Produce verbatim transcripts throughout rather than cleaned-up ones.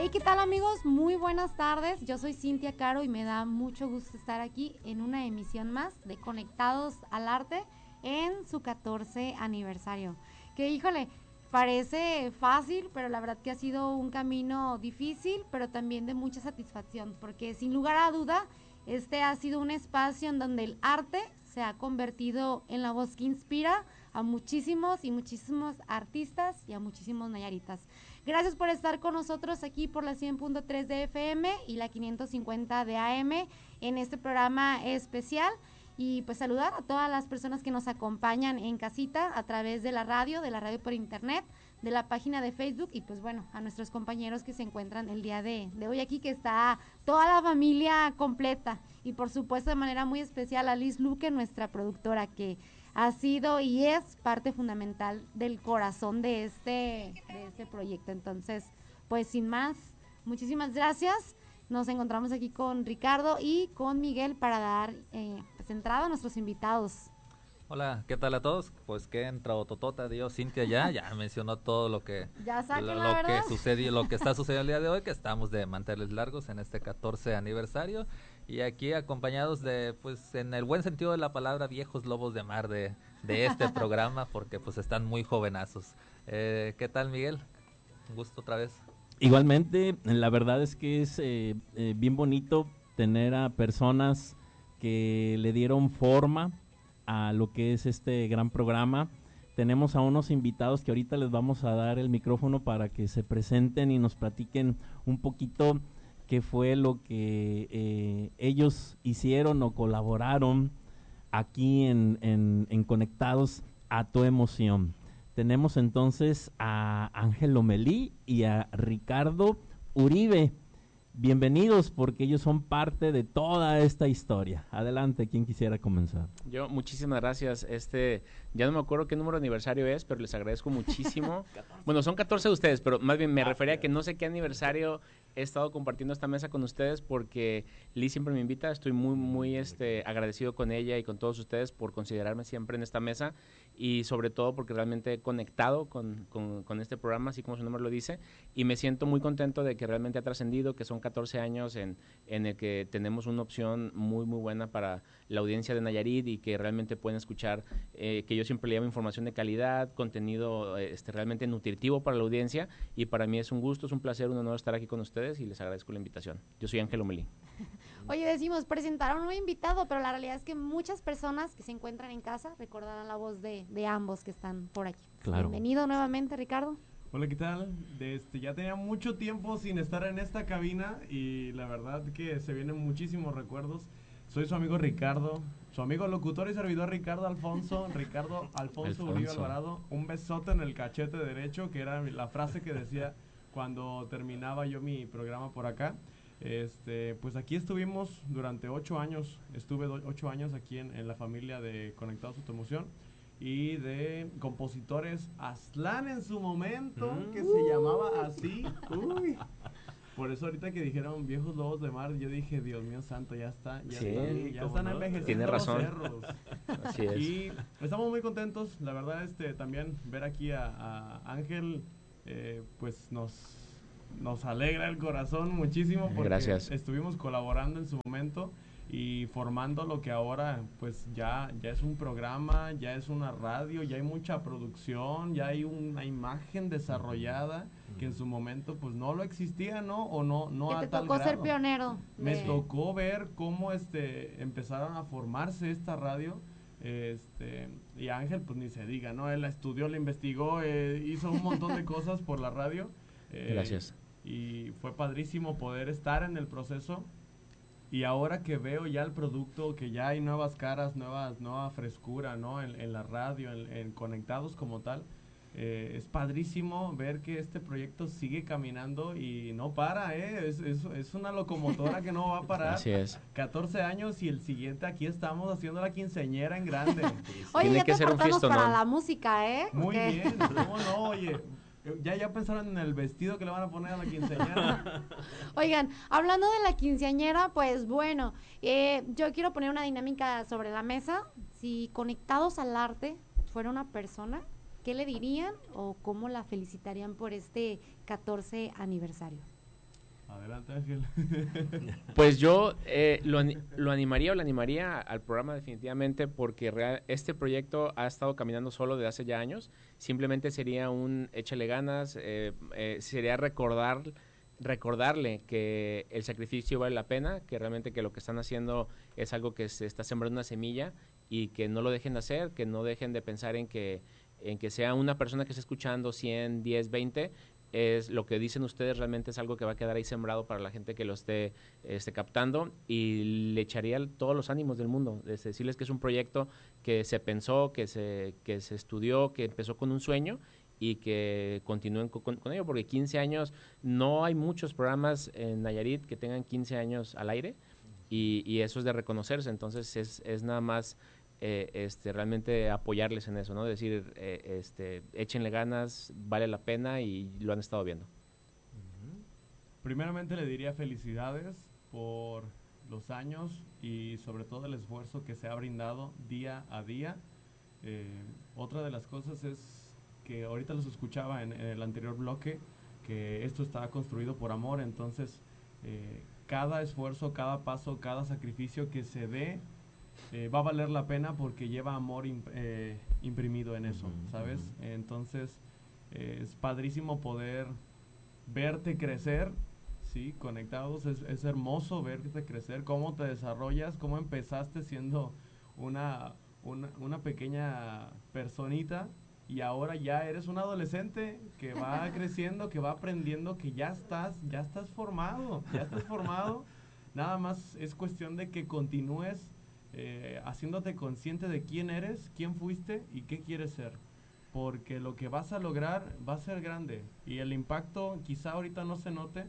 Hey, ¿qué tal amigos? Muy buenas tardes, yo soy Cintia Caro y me da mucho gusto estar aquí en una emisión más de Conectados al Arte en su catorce aniversario. Que híjole, parece fácil, pero la verdad que ha sido un camino difícil, pero también de mucha satisfacción, porque sin lugar a duda, este ha sido un espacio en donde el arte se ha convertido en la voz que inspira a muchísimos y muchísimos artistas y a muchísimos nayaritas. Gracias por estar con nosotros aquí por la cien punto tres de F M y la quinientos cincuenta de A M en este programa especial. Y pues saludar a todas las personas que nos acompañan en casita a través de la radio, de la radio por internet, de la página de Facebook y pues bueno, a nuestros compañeros que se encuentran el día de, de hoy aquí, que está toda la familia completa y por supuesto de manera muy especial a Liz Luque, nuestra productora, que ha sido y es parte fundamental del corazón de este, de este proyecto. Entonces, pues sin más, muchísimas gracias. Nos encontramos aquí con Ricardo y con Miguel para dar eh, pues, entrada a nuestros invitados. Hola, ¿qué tal a todos? Pues qué entrado totota dio Cintia ya, ya mencionó todo lo que ya lo, la lo verdad. que sucedió, lo que está sucediendo el día de hoy, que estamos de manteles largos en este catorce aniversario y aquí acompañados de, pues en el buen sentido de la palabra, viejos lobos de mar de, de este programa, porque pues están muy jovenazos. Eh, ¿Qué tal, Miguel? Un gusto otra vez. Igualmente, la verdad es que es eh, eh, bien bonito tener a personas que le dieron forma a lo que es este gran programa. Tenemos a unos invitados que ahorita les vamos a dar el micrófono para que se presenten y nos platiquen un poquito qué fue lo que eh, ellos hicieron o colaboraron aquí en, en, en Conectados a tu Emoción. Tenemos entonces a Ángel Lomelí y a Ricardo Uribe. Bienvenidos, porque ellos son parte de toda esta historia. Adelante, ¿quién quisiera comenzar? Yo, muchísimas gracias. Este, ya no me acuerdo qué número de aniversario es, pero les agradezco muchísimo. Bueno, son catorce de ustedes, pero más bien me refería a que no sé qué aniversario he estado compartiendo esta mesa con ustedes, porque Liz siempre me invita. Estoy muy, muy este, agradecido con ella y con todos ustedes por considerarme siempre en esta mesa, y sobre todo porque realmente he conectado con, con, con este programa, así como su nombre lo dice, y me siento muy contento de que realmente ha trascendido, que son catorce años en, en el que tenemos una opción muy, muy buena para la audiencia de Nayarit, y que realmente pueden escuchar, eh, que yo siempre le llamo información de calidad, contenido este, realmente nutritivo para la audiencia, y para mí es un gusto, es un placer, un honor estar aquí con ustedes, y les agradezco la invitación. Yo soy Ángel Lomelí. Oye, decimos presentar a un nuevo invitado, pero la realidad es que muchas personas que se encuentran en casa recordarán la voz de, de ambos que están por aquí. Claro. Bienvenido nuevamente, Ricardo. Hola, ¿qué tal? Este, ya tenía mucho tiempo sin estar en esta cabina y la verdad que se vienen muchísimos recuerdos. Soy su amigo Ricardo, su amigo locutor y servidor Ricardo Alfonso, Ricardo Alfonso, Alfonso. Uribe Alvarado. Un besote en el cachete derecho, que era la frase que decía cuando terminaba yo mi programa por acá. Este, pues aquí estuvimos durante ocho años, estuve do, ocho años aquí en, en la familia de Conectados a tu Emoción, y de compositores Aztlán en su momento, mm. que se llamaba así. Uy. Por eso ahorita que dijeron viejos lobos de mar, yo dije, Dios mío santo, ya está, ya sí, están, ya están no? envejeciendo. Tiene razón. Los cerros. Así es. Y estamos muy contentos, la verdad, este, también ver aquí a, a Ángel, eh, pues nos, nos alegra el corazón muchísimo, porque Gracias. estuvimos colaborando en su momento y formando lo que ahora pues ya, ya es un programa, ya es una radio, ya hay mucha producción, ya hay una imagen desarrollada que en su momento pues no lo existía, ¿no? O no, no a te tal tocó grado. ser pionero. Me de... tocó ver cómo este empezaron a formarse esta radio. Este, y Ángel pues ni se diga, ¿no? Él la estudió, la investigó, eh, hizo un montón de cosas por la radio. Eh, Gracias. Y fue padrísimo poder estar en el proceso. Y ahora que veo ya el producto, que ya hay nuevas caras, nuevas, nueva frescura, ¿no? En, en la radio, en, en Conectados como tal, eh, es padrísimo ver que este proyecto sigue caminando y no para, ¿eh? Es, es, es una locomotora que no va a parar. Así es. catorce años y el siguiente aquí estamos haciendo la quinceañera en grande. Oye, Tiene ya que te ser un portamos fiestón, para ¿no? la música, ¿eh? Muy ¿Qué? bien, ¿cómo no? Oye, ya ya pensaron en el vestido que le van a poner a la quinceañera. Oigan, hablando de la quinceañera, pues bueno, eh, yo quiero poner una dinámica sobre la mesa. Si Conectados al Arte fuera una persona, ¿qué le dirían o cómo la felicitarían por este catorce aniversario? Adelante, Ángel. Pues yo eh, lo, lo animaría o la animaría al programa definitivamente porque real, este proyecto ha estado caminando solo desde hace ya años. Simplemente sería un échale ganas, eh, eh, sería recordar, recordarle que el sacrificio vale la pena, que realmente que lo que están haciendo es algo que se está sembrando una semilla y que no lo dejen de hacer, que no dejen de pensar en que, en que sea una persona que esté escuchando cien, diez, veinte, es lo que dicen ustedes realmente es algo que va a quedar ahí sembrado para la gente que lo esté, esté captando y le echaría todos los ánimos del mundo, es decirles que es un proyecto que se pensó, que se, que se estudió, que empezó con un sueño y que continúen con, con ello, porque quince años, no hay muchos programas en Nayarit que tengan quince años al aire y, y eso es de reconocerse, entonces es, es nada más Eh, este, realmente apoyarles en eso, ¿no? Decir, eh, este, échenle ganas, vale la pena y lo han estado viendo. Primeramente le diría felicidades por los años y sobre todo el esfuerzo que se ha brindado día a día. Eh, otra de las cosas es que ahorita los escuchaba en, en el anterior bloque, que esto está construido por amor, entonces eh, cada esfuerzo, cada paso, cada sacrificio que se dé Eh, va a valer la pena porque lleva amor imp eh, imprimido en eso, uh-huh, ¿sabes? Uh-huh. Entonces, eh, es padrísimo poder verte crecer, ¿sí? Conectados, es, es hermoso verte crecer, cómo te desarrollas, cómo empezaste siendo una, una, una pequeña personita y ahora ya eres un adolescente que va creciendo, que va aprendiendo, que ya estás, ya estás formado, ya estás formado. Nada más es cuestión de que continúes Eh, haciéndote consciente de quién eres, quién fuiste y qué quieres ser, porque lo que vas a lograr va a ser grande y el impacto quizá ahorita no se note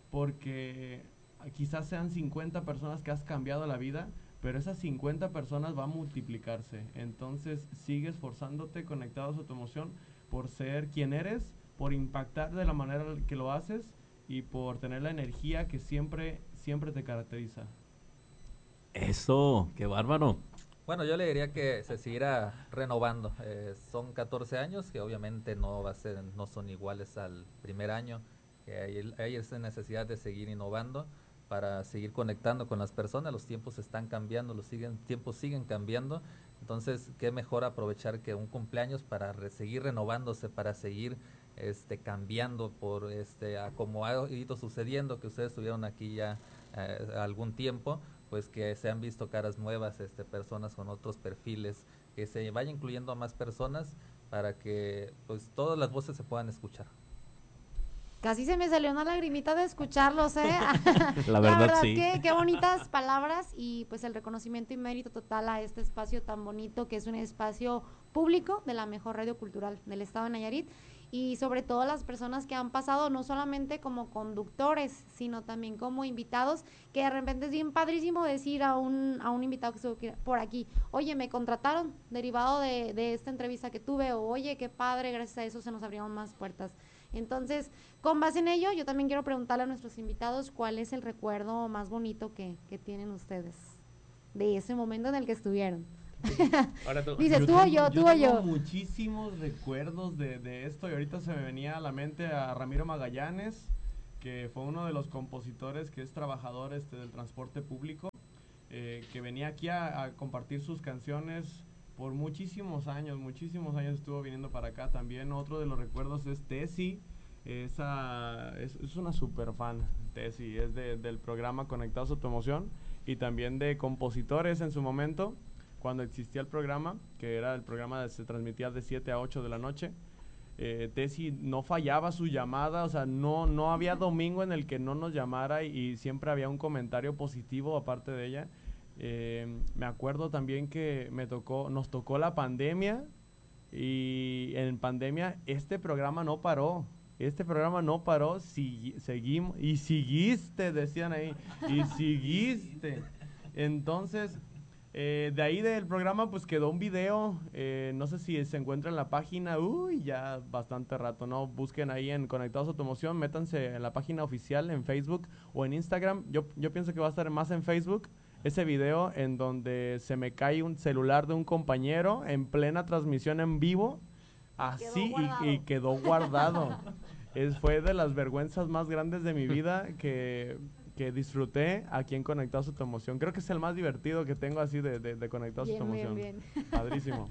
porque quizás sean cincuenta personas que has cambiado la vida, pero esas cincuenta personas van a multiplicarse, entonces sigue esforzándote, conectados a tu emoción por ser quien eres, por impactar de la manera que lo haces y por tener la energía que siempre, siempre te caracteriza. Eso, qué bárbaro. Bueno, yo le diría que se seguirá renovando. Eh, son catorce años que obviamente no va a ser, no son iguales al primer año. Que hay, hay esa necesidad de seguir innovando para seguir conectando con las personas. Los tiempos están cambiando, los siguen, tiempos siguen cambiando. Entonces, qué mejor aprovechar que un cumpleaños para re, seguir renovándose, para seguir este, cambiando por este, a como ha ido sucediendo, que ustedes estuvieron aquí ya eh, algún tiempo, pues que se han visto caras nuevas, este, personas con otros perfiles, que se vaya incluyendo a más personas para que pues todas las voces se puedan escuchar. Casi se me salió una lagrimita de escucharlos, ¿eh? La verdad, La verdad sí. que qué bonitas palabras y pues el reconocimiento y mérito total a este espacio tan bonito que es un espacio público de la mejor radio cultural del estado de Nayarit. Y sobre todo las personas que han pasado no solamente como conductores, sino también como invitados, que de repente es bien padrísimo decir a un, a un invitado que estuvo por aquí, oye, me contrataron derivado de, de esta entrevista que tuve, o oye, qué padre, gracias a eso se nos abrieron más puertas. Entonces, con base en ello, yo también quiero preguntarle a nuestros invitados cuál es el recuerdo más bonito que, que tienen ustedes de ese momento en el que estuvieron. Ahora tú. Dice, tú o yo, tú o yo. Tengo muchísimos recuerdos de, de esto y ahorita se me venía a la mente a Ramiro Magallanes, que fue uno de los compositores que es trabajador este, del transporte público, eh, que venía aquí a, a compartir sus canciones por muchísimos años, muchísimos años estuvo viniendo para acá. También otro de los recuerdos es Tessy, esa, es, es una super fan, Tessy, es de, del programa Conectados a tu Emoción y también de compositores en su momento, cuando existía el programa, que era el programa que se transmitía de siete a ocho de la noche. Eh, Tessy no fallaba su llamada, o sea, no, no había domingo en el que no nos llamara y, y siempre había un comentario positivo aparte de ella. Eh, me acuerdo también que me tocó, nos tocó la pandemia y en pandemia este programa no paró. Este programa no paró, si, seguimos, y seguiste, decían ahí, y seguiste. Entonces, eh, de ahí del programa pues quedó un video, eh, no sé si se encuentra en la página, uy, ya bastante rato, ¿no? Busquen ahí en Conectados a tu Emoción, métanse en la página oficial en Facebook o en Instagram. Yo, yo pienso que va a estar más en Facebook, ese video en donde se me cae un celular de un compañero en plena transmisión en vivo, así, Quedó y, y quedó guardado. es, fue de las vergüenzas más grandes de mi vida que, que disfruté aquí en Conectados a tu Emoción. Creo que es el más divertido que tengo así de, de, de Conectados Bien, a tu bien, Emoción. bien. Padrísimo.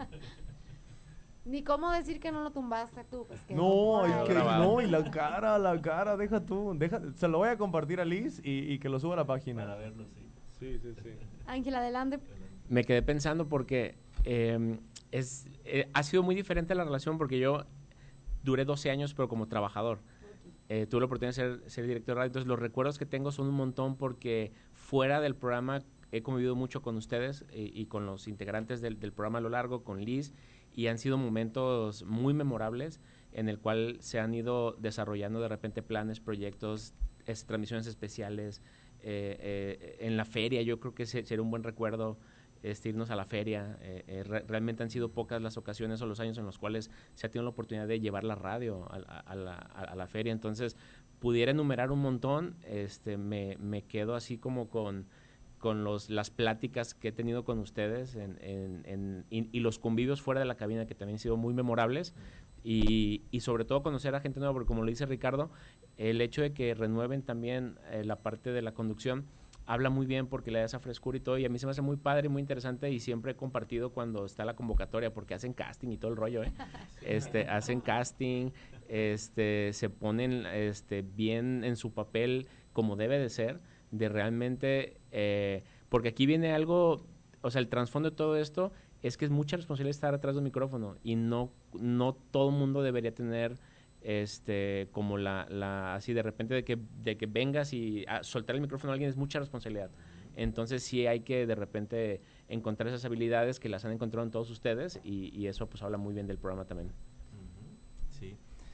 Ni cómo decir que no lo tumbaste tú, pues que No, por es ahí. que, grabado. no, y la cara, la cara, deja tú, deja, se lo voy a compartir a Liz y, y que lo suba a la página. Para verlo, sí. Sí, sí, sí. Ángel, adelante. Me quedé pensando porque eh, es, eh, ha sido muy diferente la relación porque yo duré doce años, pero como trabajador. Eh, tuve la oportunidad de ser, ser director de radio, entonces los recuerdos que tengo son un montón porque fuera del programa he convivido mucho con ustedes y, y con los integrantes del, del programa a lo largo, con Liz, y han sido momentos muy memorables en el cual se han ido desarrollando de repente planes, proyectos, es, transmisiones especiales. Eh, eh, en la feria yo creo que se, sería un buen recuerdo este, irnos a la feria. Eh, eh, re, realmente han sido pocas las ocasiones o los años en los cuales se ha tenido la oportunidad de llevar la radio a, a, a, la, a la feria. Entonces, pudiera enumerar un montón, este, me, me quedo así como con... con los, las pláticas que he tenido con ustedes en, en, en, y, y los convivios fuera de la cabina que también han sido muy memorables y, y sobre todo conocer a gente nueva, porque como lo dice Ricardo, el hecho de que renueven también eh, la parte de la conducción habla muy bien porque le da esa frescura y todo, y a mí se me hace muy padre y muy interesante y siempre he compartido cuando está la convocatoria porque hacen casting y todo el rollo, ¿eh? Este, hacen casting, este, se ponen este, bien en su papel como debe de ser, de realmente, eh, porque aquí viene algo, o sea, el trasfondo de todo esto es que es mucha responsabilidad estar atrás de un micrófono y no, no todo el mundo debería tener este como la, la así de repente de que, de que vengas y a soltar el micrófono a alguien es mucha responsabilidad. Entonces sí hay que de repente encontrar esas habilidades que las han encontrado en todos ustedes y, y eso pues habla muy bien del programa también. Sí.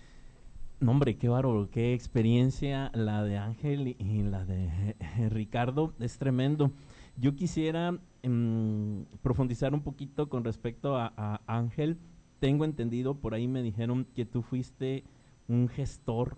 No, hombre, qué bárbaro, qué experiencia la de Ángel y, y la de eh, Ricardo, es tremendo. Yo quisiera mm, profundizar un poquito con respecto a, a Ángel. Tengo entendido, por ahí me dijeron que tú fuiste un gestor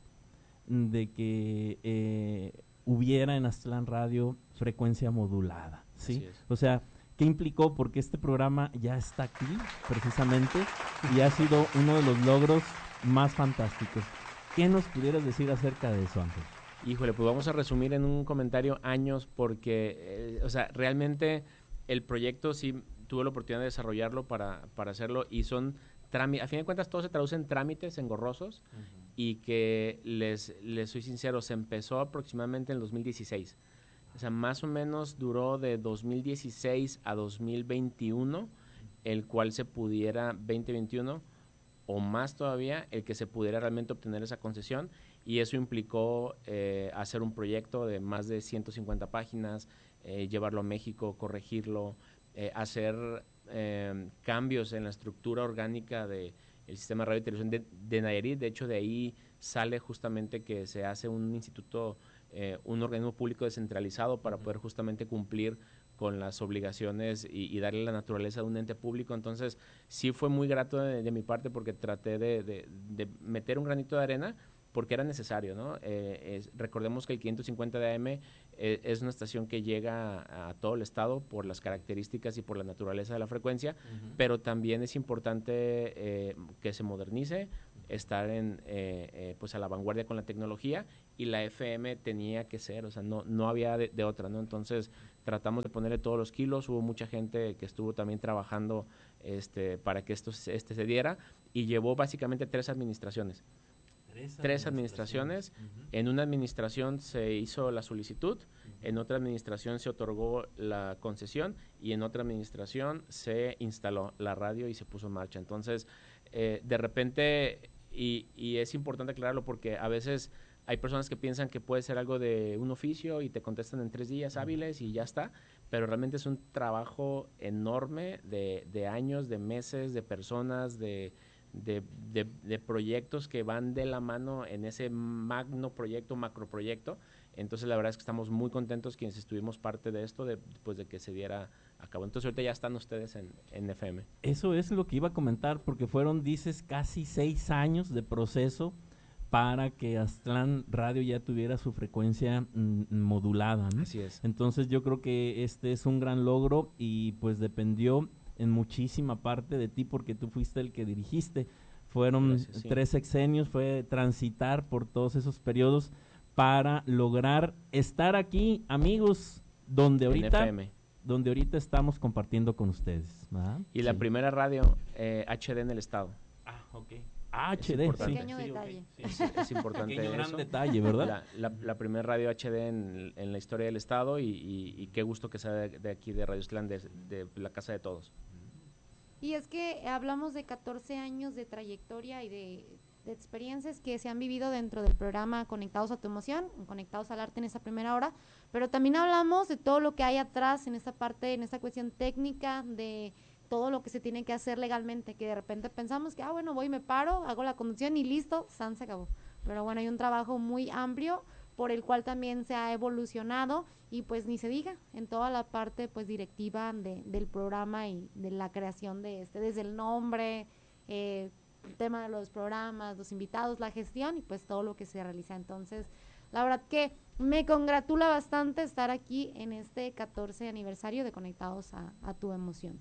de que eh, hubiera en Aztlán Radio frecuencia modulada, ¿sí? Así es. O sea, ¿qué implicó? Porque este programa ya está aquí, precisamente, y ha sido uno de los logros más fantásticos. ¿Qué nos pudieras decir acerca de eso, Ángel? Híjole, pues vamos a resumir en un comentario años porque, eh, o sea, realmente el proyecto sí tuve la oportunidad de desarrollarlo para, para hacerlo y son trámites, a fin de cuentas todo se traduce en trámites engorrosos uh-huh. Y que les, les soy sincero, se empezó aproximadamente en el dos mil dieciséis. O sea, más o menos duró de dos mil dieciséis a dos mil veintiuno, el cual se pudiera, veinte veintiuno o más todavía, el que se pudiera realmente obtener esa concesión y eso implicó eh, hacer un proyecto de más de ciento cincuenta páginas, eh, llevarlo a México, corregirlo, eh, hacer eh, cambios en la estructura orgánica del sistema de radio y televisión de, de Nayarit. De hecho, de ahí sale justamente que se hace un instituto, eh, un organismo público descentralizado para poder justamente cumplir con las obligaciones y, y darle la naturaleza de un ente público. Entonces, sí fue muy grato de, de mi parte porque traté de, de, de meter un granito de arena porque era necesario, ¿no? Eh, es, recordemos que el quinientos cincuenta de A M eh, es una estación que llega a, a todo el estado por las características y por la naturaleza de la frecuencia, uh-huh. Pero también es importante eh, que se modernice, estar en, eh, eh, pues a la vanguardia con la tecnología y la F M tenía que ser, o sea, no, no había de, de otra, ¿no? Entonces tratamos de ponerle todos los kilos, hubo mucha gente que estuvo también trabajando este, para que esto este se diera y llevó básicamente tres administraciones. Tres, tres administraciones, uh-huh. En una administración se hizo la solicitud, uh-huh. En otra administración se otorgó la concesión y en otra administración se instaló la radio y se puso en marcha. Entonces, eh, de repente, y, y es importante aclararlo porque a veces hay personas que piensan que puede ser algo de un oficio y te contestan en tres días hábiles y ya está, pero realmente es un trabajo enorme de, de años, de meses, de personas, de... De, de, de proyectos que van de la mano en ese magno proyecto, macro proyecto. Entonces la verdad es que estamos muy contentos quienes estuvimos parte de esto, de, pues de que se diera a cabo. Entonces ahorita ya están ustedes en, en F M. Eso es lo que iba a comentar, porque fueron, dices, casi seis años de proceso para que Aztlán Radio ya tuviera su frecuencia mm, modulada, ¿no? Así es. Entonces yo creo que este es un gran logro y pues dependió en muchísima parte de ti porque tú fuiste el que dirigiste. Fueron Gracias, sí. tres sexenios, fue transitar por todos esos periodos para lograr estar aquí, amigos, donde En ahorita, F M. donde ahorita estamos compartiendo con ustedes. ¿verdad? Y la Sí. primera radio eh, H D en el estado. Ah, ok. Ah, H D, sí. importante. Pequeño Sí, detalle. ok, sí. Es, es importante Pequeño gran eso. detalle, ¿verdad? La, la, la primera radio H D en, en la historia del estado y, y, y qué gusto que sea de, de aquí de Radio Island, de, de la casa de todos. Y es que hablamos de catorce años de trayectoria y de, de experiencias que se han vivido dentro del programa Conectados a tu Emoción, Conectados al Arte en esa primera hora, pero también hablamos de todo lo que hay atrás en esta parte, en esta cuestión técnica, de todo lo que se tiene que hacer legalmente, que de repente pensamos que, ah, bueno, voy, me paro, hago la conducción y listo, san se acabó. Pero bueno, hay un trabajo muy amplio por el cual también se ha evolucionado y pues ni se diga en toda la parte pues directiva de, del programa y de la creación de este, desde el nombre, eh, el tema de los programas, los invitados, la gestión y pues todo lo que se realiza. Entonces, la verdad que me congratula bastante estar aquí en este catorce aniversario de Conectados a, a tu Emoción.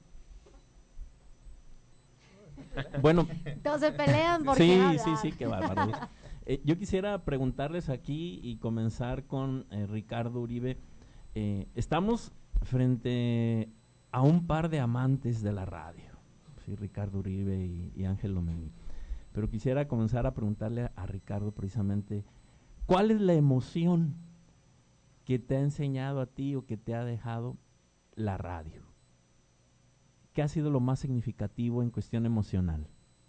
Bueno, Todos se pelean porque sí, hablar. sí, sí, qué bárbaro. Eh, yo quisiera preguntarles aquí y comenzar con eh, Ricardo Uribe. Eh, estamos frente a un par de amantes de la radio, sí, Ricardo Uribe y, y Ángel Lomelí. Pero quisiera comenzar a preguntarle a, a Ricardo precisamente, ¿cuál es la emoción que te ha enseñado a ti o que te ha dejado la radio? ¿Qué ha sido lo más significativo en cuestión emocional?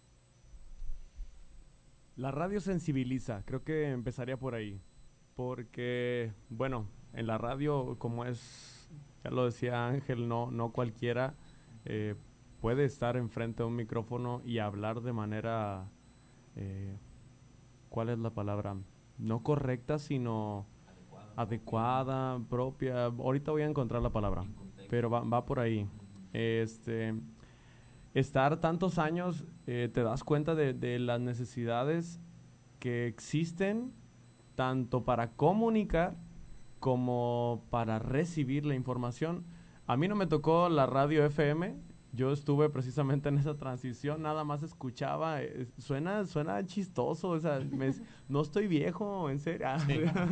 La radio sensibiliza, creo que empezaría por ahí, porque, bueno, en la radio, como es, ya lo decía Ángel, no, no cualquiera eh, puede estar enfrente de un micrófono y hablar de manera, eh, ¿cuál es la palabra? No correcta, sino adecuada, adecuada propia. Ahorita voy a encontrar la palabra, pero va, va por ahí. Este, estar tantos años, eh, te das cuenta de, de las necesidades que existen tanto para comunicar como para recibir la información. A mí no me tocó la radio F M, yo estuve precisamente en esa transición, nada más escuchaba, eh, suena, suena chistoso, o sea, me, no estoy viejo, en serio. Sí.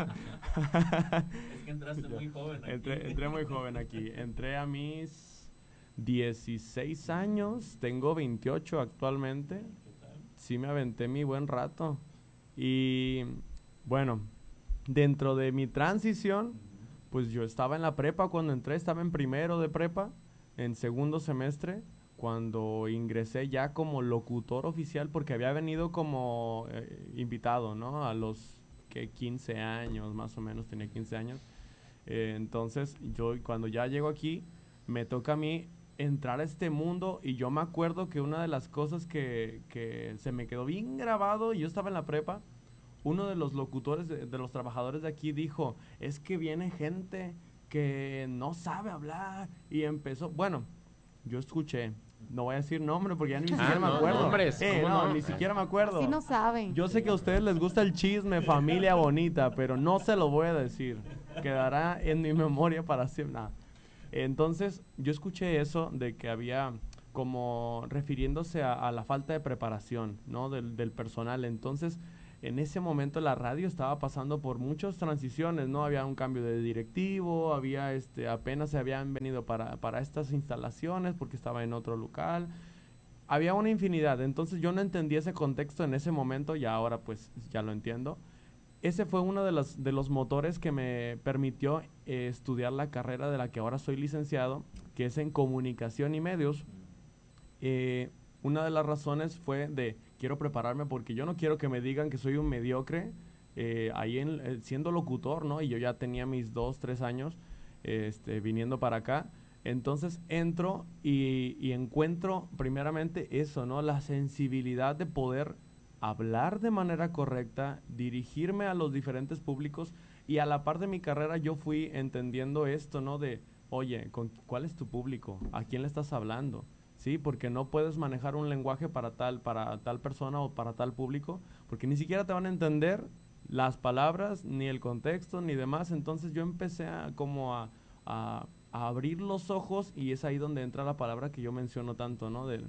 Es que entraste muy joven aquí. Entré, entré muy joven aquí, entré a mis dieciséis años, tengo veintiocho actualmente. Sí me aventé mi buen rato. Y bueno, dentro de mi transición, pues yo estaba en la prepa cuando entré, estaba en primero de prepa, en segundo semestre, cuando ingresé ya como locutor oficial, porque había venido como eh, invitado, ¿no? A los que quince años, más o menos, tenía quince años. Eh, entonces, yo cuando ya llego aquí, me toca a mí entrar a este mundo y yo me acuerdo que una de las cosas que, que se me quedó bien grabado, y yo estaba en la prepa, uno de los locutores, de, de los trabajadores de aquí dijo, es que viene gente que no sabe hablar y empezó, bueno, yo escuché, no voy a decir nombre porque ya ni siquiera Ah, me no, acuerdo. nombres, Eh, ¿cómo no, no? ni siquiera me acuerdo. Así no saben. Yo sé que a ustedes les gusta el chisme, familia bonita, pero no se lo voy a decir. Quedará en mi memoria para siempre. Nah. Entonces, yo escuché eso de que había como refiriéndose a, a la falta de preparación, ¿no? Del, del personal. Entonces, en ese momento la radio estaba pasando por muchas transiciones, ¿no? Había un cambio de directivo, había este, apenas se habían venido para, para estas instalaciones porque estaba en otro local. Había una infinidad, entonces yo no entendí ese contexto en ese momento y ahora pues ya lo entiendo. Ese fue uno de los, de los motores que me permitió eh, estudiar la carrera de la que ahora soy licenciado, que es en comunicación y medios. Eh, una de las razones fue de, quiero prepararme porque yo no quiero que me digan que soy un mediocre, eh, ahí en, eh, siendo locutor, ¿no? Y yo ya tenía mis dos, tres años este, viniendo para acá. Entonces entro y, y encuentro primeramente eso, ¿no? La sensibilidad de poder hablar de manera correcta, dirigirme a los diferentes públicos y a la par de mi carrera yo fui entendiendo esto, ¿no? De, oye, ¿con ¿cuál es tu público? ¿A quién le estás hablando? Sí, porque no puedes manejar un lenguaje para tal, para tal persona o para tal público, porque ni siquiera te van a entender las palabras, ni el contexto, ni demás. Entonces yo empecé a como a, a, a abrir los ojos y es ahí donde entra la palabra que yo menciono tanto, ¿no? Del,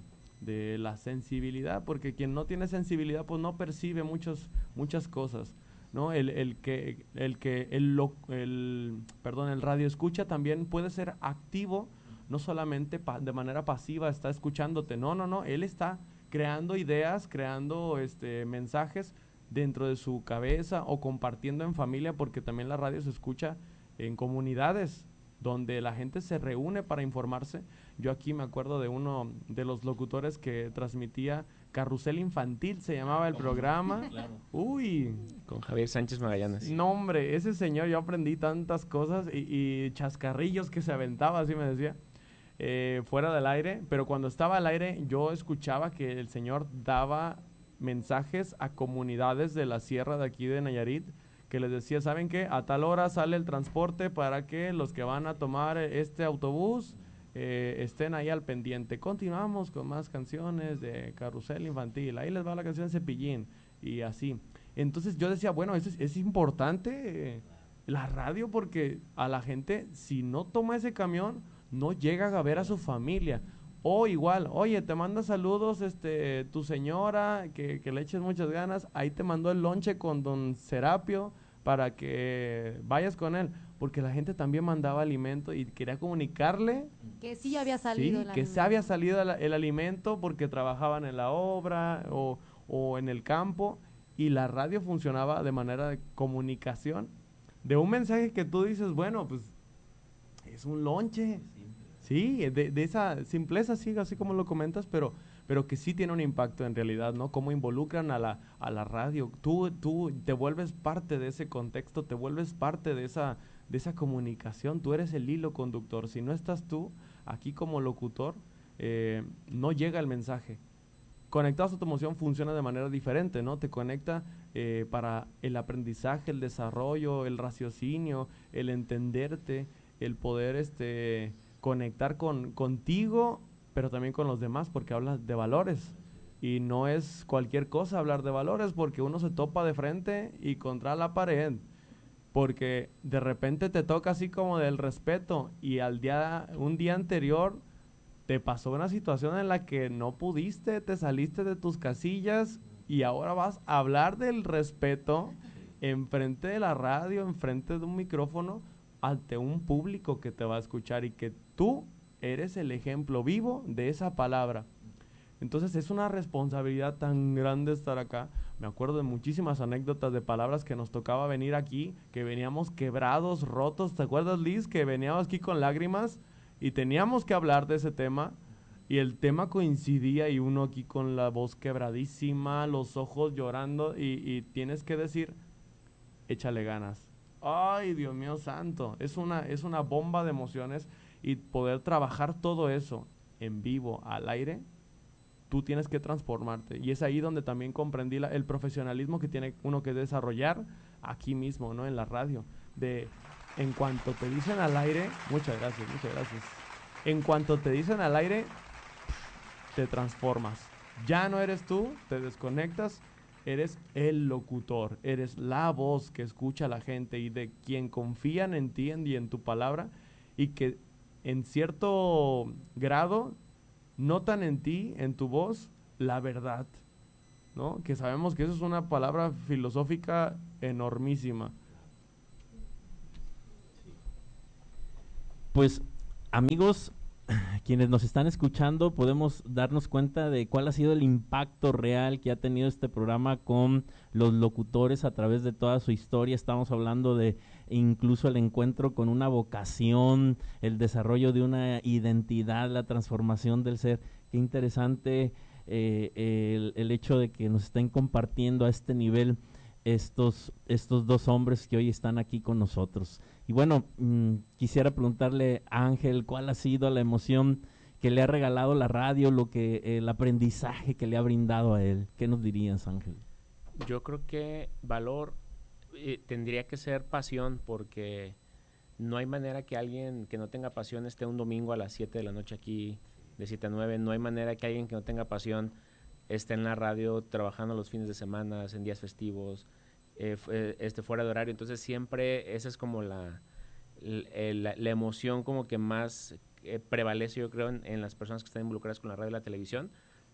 de la sensibilidad, porque quien no tiene sensibilidad pues no percibe muchos, muchas cosas, ¿no? El, el que, el, que el, lo- el, perdón, el radio escucha también puede ser activo, no solamente pa- de manera pasiva está escuchándote, no, no, no, él está creando ideas, creando este, mensajes dentro de su cabeza o compartiendo en familia, porque también la radio se escucha en comunidades donde la gente se reúne para informarse. Yo aquí me acuerdo de uno de los locutores que transmitía Carrusel Infantil, se llamaba el programa. Claro. Uy, Con Javier Sánchez Magallanes. no hombre, ese señor, yo aprendí tantas cosas y, y chascarrillos que se aventaba, así me decía, eh, fuera del aire, pero cuando estaba al aire yo escuchaba que el señor daba mensajes a comunidades de la sierra de aquí de Nayarit, que les decía, ¿saben qué? A tal hora sale el transporte para que los que van a tomar este autobús eh, estén ahí al pendiente. Continuamos con más canciones de Carrusel Infantil, ahí les va la canción Cepillín, y así. Entonces yo decía, bueno, eso es, es importante eh, la radio, porque a la gente, si no toma ese camión, no llega a ver a su familia. O igual, oye, te manda saludos este tu señora, que, que le eches muchas ganas, ahí te mandó el lonche con don Serapio para que vayas con él, porque la gente también mandaba alimento y quería comunicarle, Que sí había salido sí, el que se alimento. había salido el, el alimento porque trabajaban en la obra o, o en el campo, y la radio funcionaba de manera de comunicación, de un mensaje que tú dices, bueno, pues es un lonche. Sí, de, de esa simpleza, sí, así como lo comentas, pero, pero que sí tiene un impacto en realidad, ¿no? Cómo involucran a la, a la radio. Tú, tú te vuelves parte de ese contexto, te vuelves parte de esa, de esa comunicación. Tú eres el hilo conductor. Si no estás tú aquí como locutor, eh, no llega el mensaje. Conectados a tu emoción funciona de manera diferente, ¿no? Te conecta eh, para el aprendizaje, el desarrollo, el raciocinio, el entenderte, el poder este, conectar con, contigo, pero también con los demás, porque hablas de valores. Y no es cualquier cosa hablar de valores, porque uno se topa de frente y contra la pared. Porque de repente te toca así como del respeto, y al día, un día anterior te pasó una situación en la que no pudiste, te saliste de tus casillas y ahora vas a hablar del respeto enfrente de la radio, enfrente de un micrófono, ante un público que te va a escuchar, y que tú eres el ejemplo vivo de esa palabra. Entonces es una responsabilidad tan grande estar acá. Me acuerdo de muchísimas anécdotas de palabras que nos tocaba venir aquí, que veníamos quebrados, rotos. ¿Te acuerdas, Liz? Que veníamos aquí con lágrimas y teníamos que hablar de ese tema, y el tema coincidía, y uno aquí con la voz quebradísima, los ojos llorando, y, y tienes que decir, échale ganas. Ay, Dios mío santo, es una, es una bomba de emociones, y poder trabajar todo eso en vivo, al aire, tú tienes que transformarte, y es ahí donde también comprendí la, el profesionalismo que tiene uno que desarrollar aquí mismo, ¿no? En la radio, de en cuanto te dicen al aire, muchas gracias, muchas gracias, en cuanto te dicen al aire, te transformas, ya no eres tú, te desconectas, eres el locutor, eres la voz que escucha a la gente y de quien confían en ti y en tu palabra, y que en cierto grado notan en ti, en tu voz, la verdad, ¿no? Que sabemos que eso es una palabra filosófica enormísima. Pues, amigos, quienes nos están escuchando, podemos darnos cuenta de cuál ha sido el impacto real que ha tenido este programa con los locutores a través de toda su historia. Estamos hablando de incluso el encuentro con una vocación, el desarrollo de una identidad, la transformación del ser. Qué interesante eh, el, el hecho de que nos estén compartiendo a este nivel estos, estos dos hombres que hoy están aquí con nosotros. Y bueno, mmm, quisiera preguntarle a Ángel, ¿cuál ha sido la emoción que le ha regalado la radio, lo que el aprendizaje que le ha brindado a él? ¿Qué nos dirías, Ángel? Yo creo que valor eh, tendría que ser pasión, porque no hay manera que alguien que no tenga pasión esté un domingo a las siete de la noche aquí, de siete a nueve. No hay manera que alguien que no tenga pasión esté en la radio trabajando los fines de semana, en días festivos, eh, este, fuera de horario. Entonces siempre esa es como la, la, la emoción como que más eh, prevalece, yo creo, en, en las personas que están involucradas con la radio y la televisión.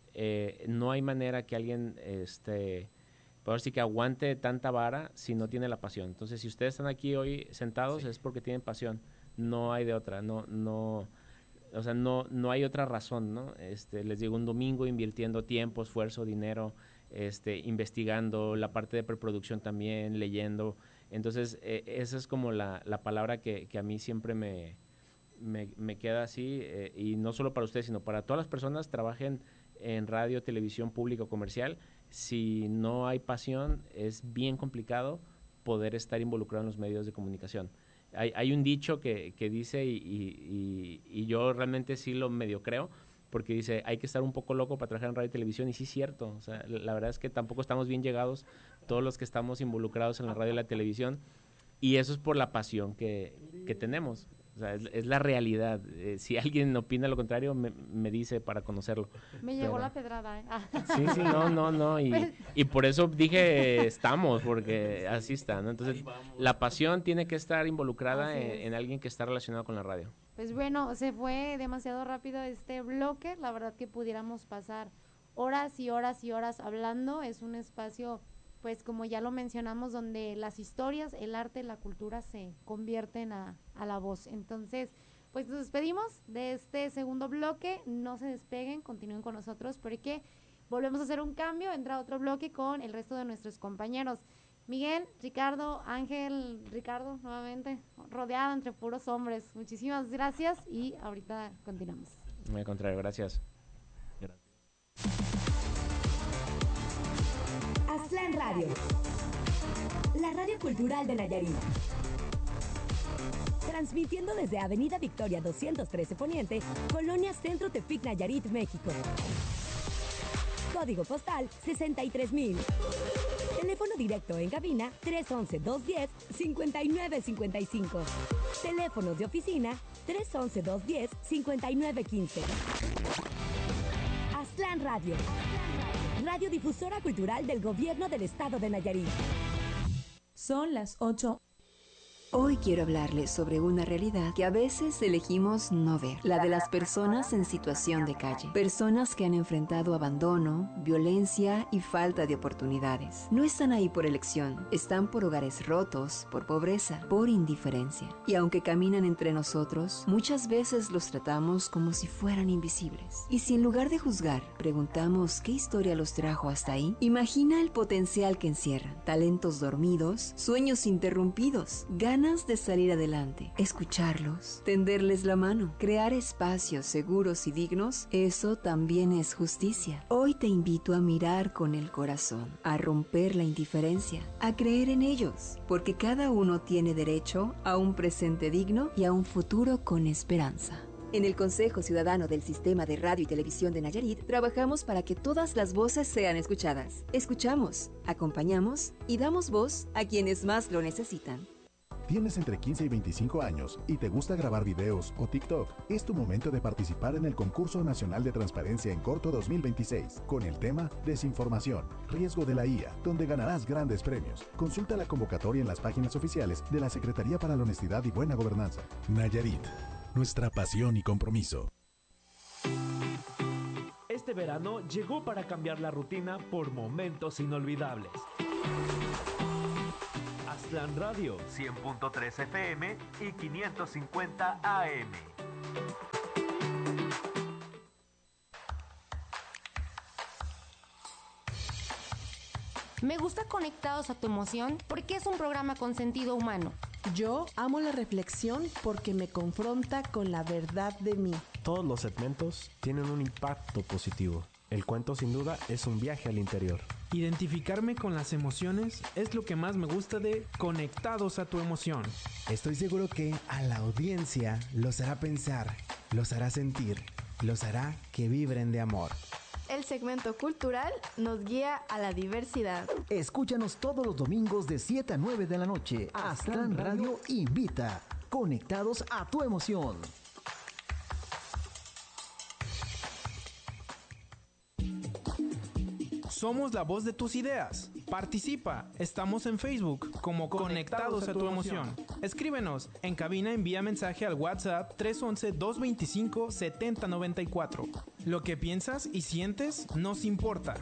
eh, no hay manera que alguien, este, por así que aguante tanta vara si no tiene la pasión. Entonces, si ustedes están aquí hoy sentados, sí, es porque tienen pasión. No hay de otra, no, no, o sea, no, no hay otra razón, ¿no? Este, les digo, un domingo invirtiendo tiempo, esfuerzo, dinero, este, investigando, la parte de preproducción también, leyendo. Entonces, eh, esa es como la, la palabra que, que a mí siempre me, me, me queda así, eh, y no solo para ustedes, sino para todas las personas, trabajen en radio, televisión, público, comercial. Si no hay pasión, es bien complicado poder estar involucrado en los medios de comunicación. Hay, hay un dicho que, que dice, y, y, y yo realmente sí lo medio creo, porque dice, hay que estar un poco loco para trabajar en radio y televisión, y sí es cierto. O sea, la verdad es que tampoco estamos bien llegados todos los que estamos involucrados en la radio y la televisión, y eso es por la pasión que, que tenemos. O sea, es, es la realidad. Eh, si alguien opina lo contrario, me, me dice para conocerlo. Me llegó Pero, la pedrada, ¿eh? Ah. Sí, sí, no, no, no. Y, Pues, y por eso dije estamos, porque así está, ¿no? Entonces, la pasión tiene que estar involucrada Así en, es. en alguien que está relacionado con la radio. Pues bueno, se fue demasiado rápido este bloque. La verdad que pudiéramos pasar horas y horas y horas hablando. Es un espacio, pues como ya lo mencionamos, donde las historias, el arte, la cultura se convierten a, a la voz. Entonces, pues nos despedimos de este segundo bloque. No se despeguen, continúen con nosotros porque volvemos a hacer un cambio. Entra otro bloque con el resto de nuestros compañeros. Miguel, Ricardo, Ángel, Ricardo, nuevamente, rodeado entre puros hombres. Muchísimas gracias y ahorita continuamos. Al contrario, gracias. Aztlán Radio, la radio cultural de Nayarit. Transmitiendo desde Avenida Victoria doscientos trece Poniente, Colonia Centro Tepic, Nayarit, México. Código postal sesenta y tres mil. Teléfono directo en cabina tres once, dos diez, cincuenta y nueve cincuenta y cinco. Teléfonos de oficina tres once, dos diez, cincuenta y nueve quince. Aztlán Radio, radiodifusora cultural del Gobierno del Estado de Nayarit. Son las ocho. Hoy quiero hablarles sobre una realidad que a veces elegimos no ver, la de las personas en situación de calle. Personas que han enfrentado abandono, violencia y falta de oportunidades. No están ahí por elección, están por hogares rotos, por pobreza, por indiferencia. Y aunque caminan entre nosotros, muchas veces los tratamos como si fueran invisibles. Y si en lugar de juzgar, preguntamos qué historia los trajo hasta ahí, imagina el potencial que encierran. Talentos dormidos, sueños interrumpidos, ganas de salir adelante, escucharlos, tenderles la mano, crear espacios seguros y dignos, eso también es justicia. Hoy te invito a mirar con el corazón, a romper la indiferencia, a creer en ellos, porque cada uno tiene derecho a un presente digno y a un futuro con esperanza. En el Consejo Ciudadano del Sistema de Radio y Televisión de Nayarit, trabajamos para que todas las voces sean escuchadas. Escuchamos, acompañamos y damos voz a quienes más lo necesitan. Tienes entre quince y veinticinco años y te gusta grabar videos o TikTok. Es tu momento de participar en el Concurso Nacional de Transparencia en Corto dos mil veintiséis con el tema Desinformación, riesgo de la I A, donde ganarás grandes premios. Consulta la convocatoria en las páginas oficiales de la Secretaría para la Honestidad y Buena Gobernanza. Nayarit, nuestra pasión y compromiso. Este verano llegó para cambiar la rutina por momentos inolvidables. Aztlán Radio, cien punto tres F M y quinientos cincuenta A M. Me gusta Conectados a tu Emoción porque es un programa con sentido humano. Yo amo la reflexión porque me confronta con la verdad de mí. Todos los segmentos tienen un impacto positivo. El cuento sin duda es un viaje al interior. Identificarme con las emociones es lo que más me gusta de Conectados a tu Emoción. Estoy seguro que a la audiencia los hará pensar, los hará sentir, los hará que vibren de amor. El segmento cultural nos guía a la diversidad. Escúchanos todos los domingos de siete a nueve de la noche. Aztlán Radio invita. Conectados a tu emoción. Somos la voz de tus ideas. Participa, estamos en Facebook como Conectados, Conectados a tu emoción. emoción. Escríbenos, en cabina envía mensaje al WhatsApp tres once, dos veinticinco, setenta noventa y cuatro. Lo que piensas y sientes nos importa.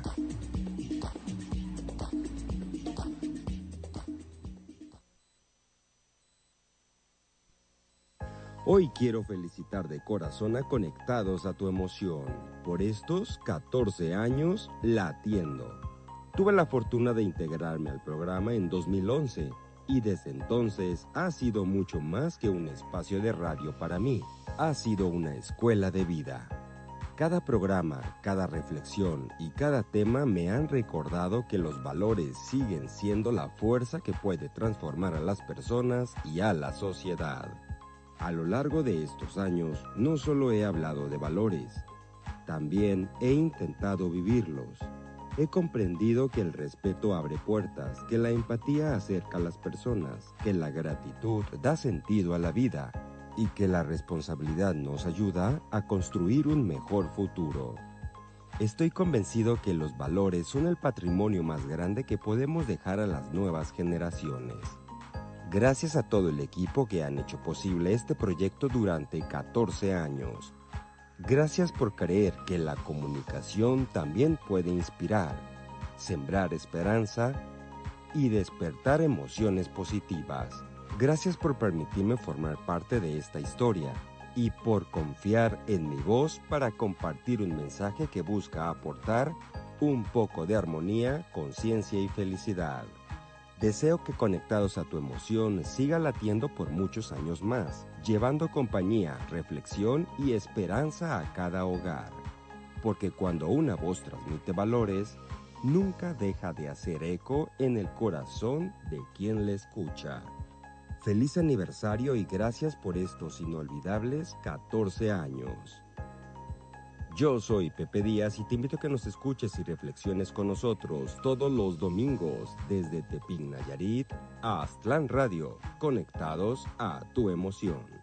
Hoy quiero felicitar de corazón a Conectados a tu emoción. Por estos catorce años latiendo. Tuve la fortuna de integrarme al programa en dos mil once y desde entonces ha sido mucho más que un espacio de radio para mí. Ha sido una escuela de vida. Cada programa, cada reflexión y cada tema me han recordado que los valores siguen siendo la fuerza que puede transformar a las personas y a la sociedad. A lo largo de estos años no solo he hablado de valores, también he intentado vivirlos. He comprendido que el respeto abre puertas, que la empatía acerca a las personas, que la gratitud da sentido a la vida y que la responsabilidad nos ayuda a construir un mejor futuro. Estoy convencido que los valores son el patrimonio más grande que podemos dejar a las nuevas generaciones. Gracias a todo el equipo que han hecho posible este proyecto durante catorce años. Gracias por creer que la comunicación también puede inspirar, sembrar esperanza y despertar emociones positivas. Gracias por permitirme formar parte de esta historia y por confiar en mi voz para compartir un mensaje que busca aportar un poco de armonía, conciencia y felicidad. Deseo que Conectados a tu emoción siga latiendo por muchos años más, llevando compañía, reflexión y esperanza a cada hogar. Porque cuando una voz transmite valores, nunca deja de hacer eco en el corazón de quien le escucha. Feliz aniversario y gracias por estos inolvidables catorce años. Yo soy Pepe Díaz y te invito a que nos escuches y reflexiones con nosotros todos los domingos desde Tepic, Nayarit a Aztlán Radio, conectados a tu emoción.